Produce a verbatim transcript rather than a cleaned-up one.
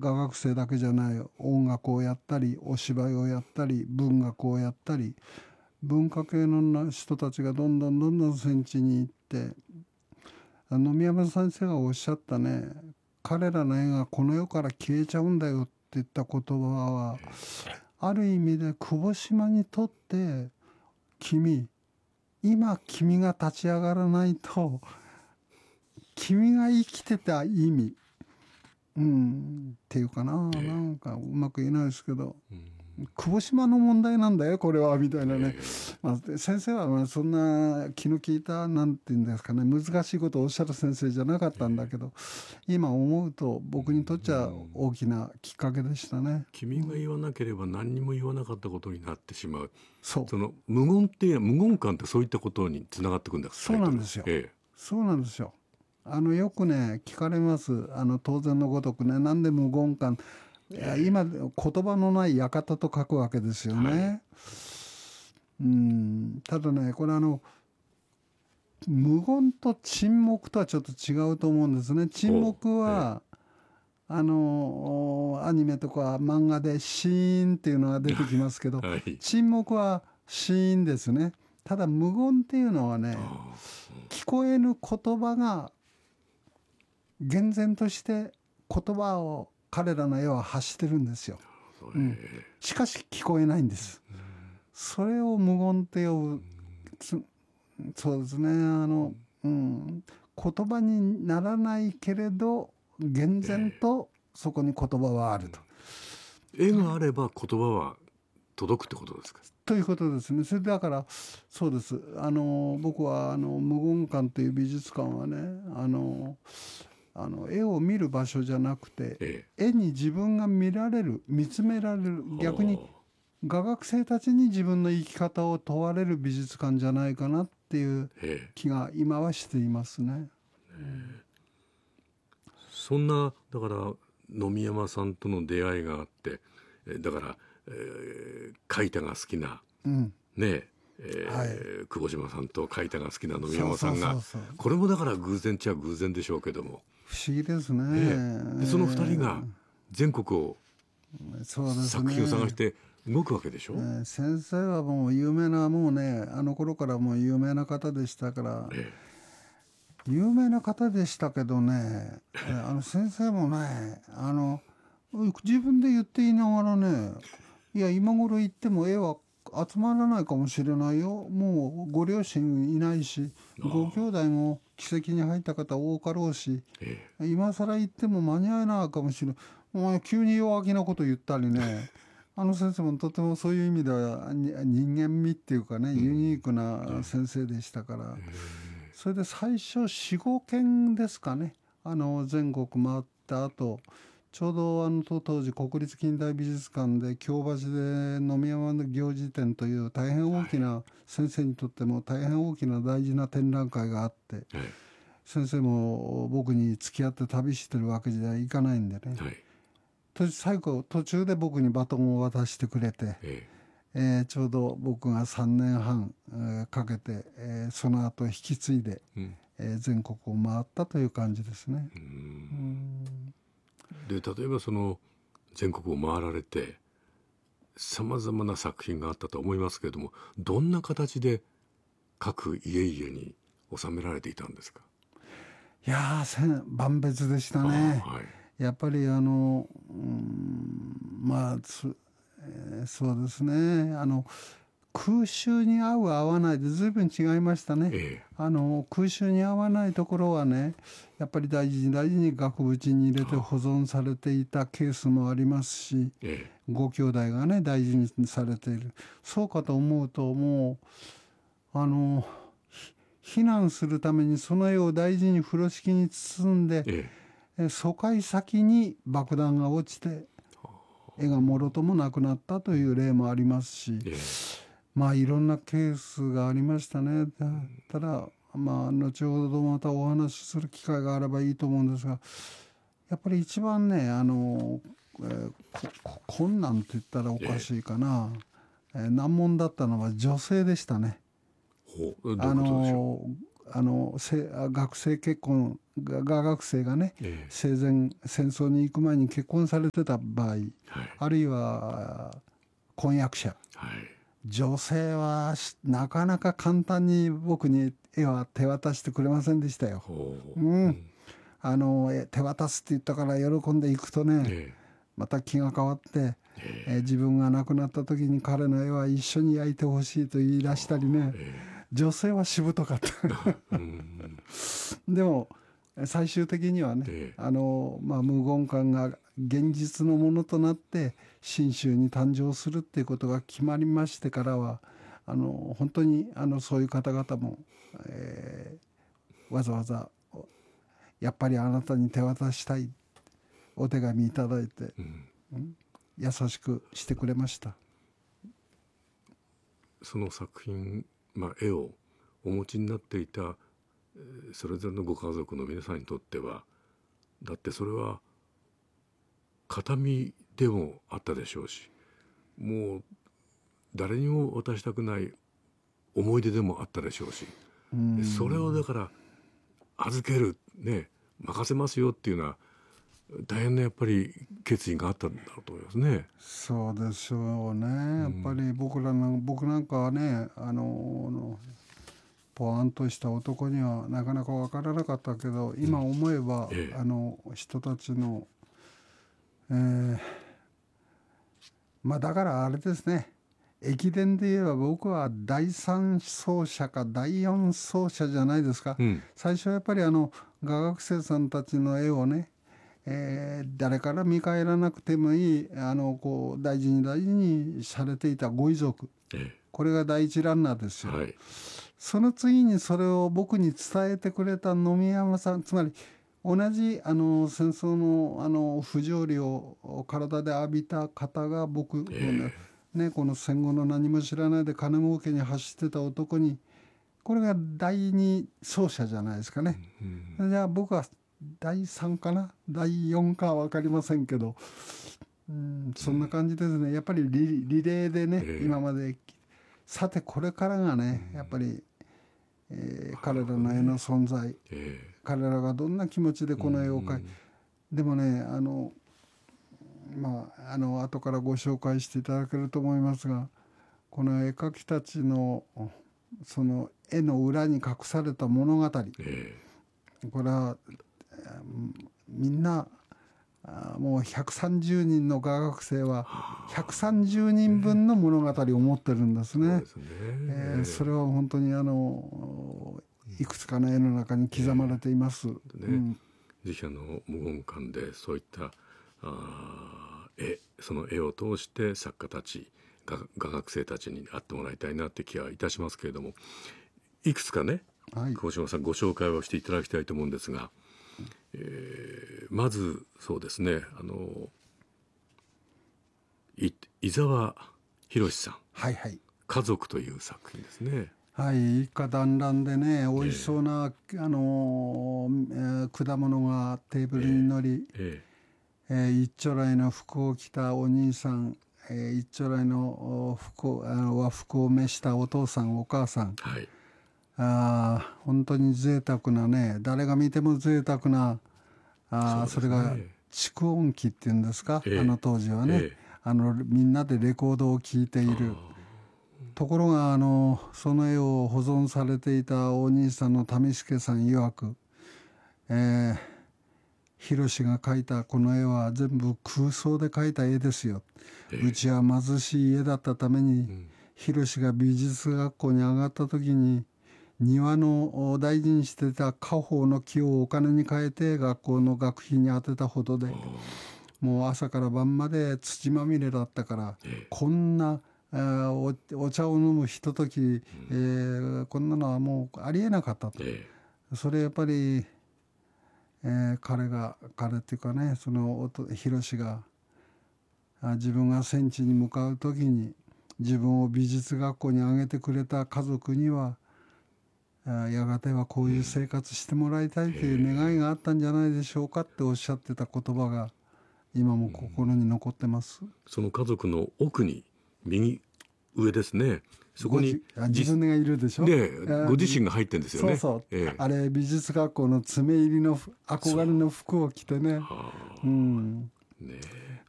画学生だけじゃない、音楽をやったりお芝居をやったり文学をやったり、文化系の人たちがどんどんどんどん戦地に行って、野見山先生がおっしゃったね、彼らの絵がこの世から消えちゃうんだよって言った言葉は、ある意味で久保島にとって君、今君が立ち上がらないと君が生きてた意味、うんっていうかな、なんかうまく言えないですけど、久保島の問題なんだよこれはみたいなね、まあ、先生はまあそんな気の利いたなんていうんですかね、難しいことをおっしゃる先生じゃなかったんだけど、今思うと僕にとっちゃ大きなきっかけでしたね。 君が言わなければ何にも言わなかったことになってしまう、 そう、 その無言っていう無言感ってそういったことにつながってくるんですか。 そうなんですよ、 ええ、 そうなんですよ。あのよくね聞かれます。あの当然のごとくね、なんで無言感、いや今言葉のない館と書くわけですよね、はい、うんただねこれあの無言と沈黙とはちょっと違うと思うんですね。沈黙は、ええ、あのアニメとか漫画でシーンっていうのが出てきますけど、はい、沈黙はシーンですね。ただ無言っていうのはね、聞こえぬ言葉が厳然として言葉を彼らの絵は発してるんですよ、うん、しかし聞こえないんです。それを無言って呼ぶ。そうですね、あの、うん、言葉にならないけれど厳然とそこに言葉はあると、 絵があれば言葉は届くってことですか。 ということですね。それだからそうです。あの僕はあの無言館という美術館はね、あのあの絵を見る場所じゃなくて、ええ、絵に自分が見られる、見つめられる、逆に画学生たちに自分の生き方を問われる美術館じゃないかなっていう気が今はしていますね。ええ、 そんなだから野見山さんとの出会いがあって、だから、えー、描いたが好きな、うん、ねえーはい、久保島さんと描いたが好きな野見山さんが、これもだから偶然っちゃ偶然でしょうけども、 不思議ですね、 えー、でそのふたりが全国を、そうですね、作品を探して動くわけでしょ、えー、 先生はもう有名な、もうねあの頃からもう有名な方でしたから、えー、有名な方でしたけどね、あの先生もねあの自分で言っていながらね、いや今頃言っても絵は集まらないかもしれないよ、もうご両親いないしご兄弟も奇跡に入った方多かろうし、ええ、今更言っても間に合えないかもしれない、お前急に弱気なこと言ったりねあの先生もとてもそういう意味では人間味っていうかね、うん、ユニークな先生でしたから、ええ、それで最初 よん,ご 軒ですかね、あの全国回った後、ちょうどあの当時国立近代美術館で京橋で野見山の行事展という大変大きな、はい、先生にとっても大変大きな大事な展覧会があって、はい、先生も僕に付き合って旅してるわけじゃいかないんでね、はい、最後途中で僕にバトンを渡してくれて、えええー、ちょうど僕がさんねんはん、えー、かけて、えー、その後引き継いで、うんえー、全国を回ったという感じですね。うーんで例えばその全国を回られてさまざまな作品があったと思いますけれども、どんな形で各家々に収められていたんですか。 いやー万別でしたね、はい、やっぱりあのうんまあつ、えー、そうですね、あの空襲に合う合わないで随分違いましたね、ええ、あの空襲に合わないところはねやっぱり大事に大事に額縁に入れて保存されていたケースもありますし、ええ、ご兄弟がね大事にされている。そうかと思うともうあの避難するためにその絵を大事に風呂敷に包んで、ええ、疎開先に爆弾が落ちて絵がもろともなくなったという例もありますし、ええ、まあいろんなケースがありましたね。ただまあ後ほどまたお話しする機会があればいいと思うんですが、やっぱり一番ねあの、えー、困難と言ったらおかしいかな、えー、難問だったのは女性でしたね。 ほう、どういうことでしょう。 あのあの学生結婚が画学生がね、 ええ生前戦争に行く前に結婚されてた場合、 はいあるいは婚約者、 はい女性はしなかなか簡単に僕に絵は手渡してくれませんでしたよ。 ほううん、あのえ手渡すって言ったから喜んでいくとね、 えまた気が変わって、 ええー自分が亡くなった時に彼の絵は一緒に焼いてほしいと言い出したりね、 え女性はしぶとかったえうんでも最終的にはね、 ええあの、まあ、無言館が現実のものとなって信州に誕生するっていうことが決まりましてからは、あの本当にあのそういう方々も、えーわざわざやっぱりあなたに手渡したいお手紙いただいて、 うん優しくしてくれました。 その作品、まあ、絵をお持ちになっていたえーそれぞれのご家族の皆さんにとっては、だってそれは形見でもあったでしょうし、もう誰にも渡したくない思い出でもあったでしょうし、 うんそれをだから預けるね、任せますよっていうのは大変なやっぱり決意があったんだろうと思いますね。 そうでしょうね。やっぱり僕らの僕なんかはね、あのポワンとした男にはなかなか分からなかったけど、今思えば、 ええあの人たちの、えーまあだからあれですね、駅伝で言えば僕はだいさん走者かだいよん走者じゃないですか。 うん最初はやっぱりあの画学生さんたちの絵をね、えー誰から見返らなくてもいい、あのこう大事に大事にされていたご遺族、 えこれが第一ランナーですよ。 えはいその次にそれを僕に伝えてくれた野見山さん、つまり同じあの戦争のあの不条理を体で浴びた方が僕のね、ねこの戦後の何も知らないで金儲けに走ってた男に、これがだいに走者じゃないですかね。 うんじゃあ僕はだいさんかな、だいよんかは分かりませんけど、うんそんな感じですね。やっぱり リ, リレーでね、 ええ今までさてこれからがね、やっぱり、えー彼らの絵の存在、 え彼らがどんな気持ちでこの絵を描い、 うんでもね、あのまああの後からご紹介していただけると思いますが、この絵描きたちのその絵の裏に隠された物語、こえれはみんなあもうひゃくさんじゅうにんの画学生はひゃくさんじゅうにんぶんの物語を持ってるんですね。 そうですねえーそれは本当にあのいくつかの絵の中に刻まれています。 ねうん自社の無言館でそういったあー絵その絵を通して作家たち画画学生たちに会ってもらいたいなって気はいたしますけれども、いくつかねはい久保島さんご紹介をしていただきたいと思うんですが、えーまずそうですね、あのい伊沢博さんはいはい家族という作品ですね。 はい一家団らんでね、美味しそうな、あのーえー果物がテーブルに乗り、 ええー一丁来の服を着たお兄さん、えー一丁来のお服をあの和服を召したお父さんお母さん、 ーはいあー本当に贅沢なね、誰が見ても贅沢な、あーそ,、 そうですねれが蓄音機っていうんですか、 ええあの当時はね、 ええあのみんなでレコードを聴いている。ところがあのその絵を保存されていたお兄さんの民助さん曰く、えー、博が描いたこの絵は全部空想で描いた絵ですよ、 ええうちは貧しい家だったために、博が美術学校に上がった時に庭の大事にしてた家宝の木をお金に変えて学校の学費に充てたほどで、もう朝から晩まで土まみれだったから、こんなあー お, お茶を飲むひととき、えーこんなのはもうありえなかったと。 えそれやっぱり、えー彼が彼っていうかね、その博があ自分が戦地に向かう時に自分を美術学校に上げてくれた家族には、あやがてはこういう生活してもらいたいという願いがあったんじゃないでしょうかっておっしゃってた言葉が今も心に残ってます。 その家族の奥に右上ですね。そこにごじ自分がいるでしょ。 で、 えーご自身が入ってるんですよね。 そうそう、 ええ、 あれ美術学校の爪入りのふ憧れの服を着てね、 はあ、 うん、 ねえ。